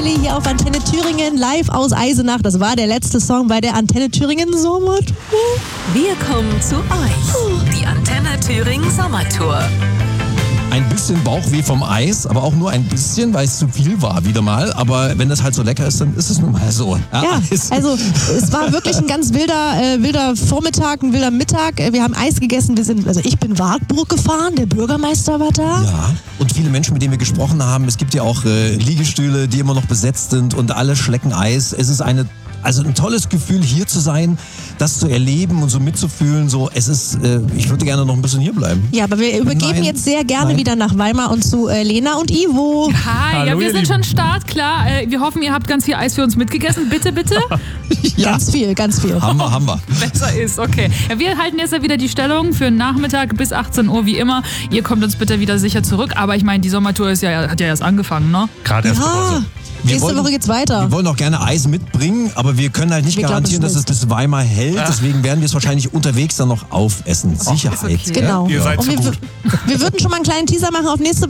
Willi hier auf Antenne Thüringen, live aus Eisenach. Das war der letzte Song bei der Antenne Thüringen Sommertour. Wir kommen zu euch. Die Antenne Thüringen Sommertour. Ein bisschen Bauchweh vom Eis, aber auch nur ein bisschen, weil es zu viel war wieder mal. Aber wenn das halt so lecker ist, dann ist es nun mal so. Ja, also es war wirklich ein ganz wilder Vormittag, ein wilder Mittag. Wir haben Eis gegessen. Ich bin Wartburg gefahren, der Bürgermeister war da. Ja, und viele Menschen, mit denen wir gesprochen haben. Es gibt ja auch Liegestühle, die immer noch besetzt sind und alle schlecken Eis. Es ist ein tolles Gefühl, hier zu sein, das zu erleben und so mitzufühlen. So, ich würde gerne noch ein bisschen hier bleiben. Ja, aber wir übergeben jetzt sehr gerne wieder nach Weimar und zu Lena und Ivo. Hi, Hallo, ja, wir ihr sind Lieben. schon startklar. Wir hoffen, ihr habt ganz viel Eis für uns mitgegessen. Bitte, bitte. Ja. Ganz viel. Haben wir. Besser ist, okay. Ja, wir halten jetzt ja wieder die Stellung für den Nachmittag bis 18 Uhr, wie immer. Ihr kommt uns bitte wieder sicher zurück. Aber ich meine, die Sommertour hat ja erst angefangen, ne? Gerade erst Ja, nächste Woche geht's weiter. Wir wollen auch gerne Eis mitbringen, aber wir können halt nicht garantieren, dass es bis Weimar hält. Deswegen werden wir es wahrscheinlich unterwegs dann noch aufessen. Sicherheit. okay. Genau. Ihr seid Und so gut. wir würden schon mal einen kleinen Teaser machen auf nächste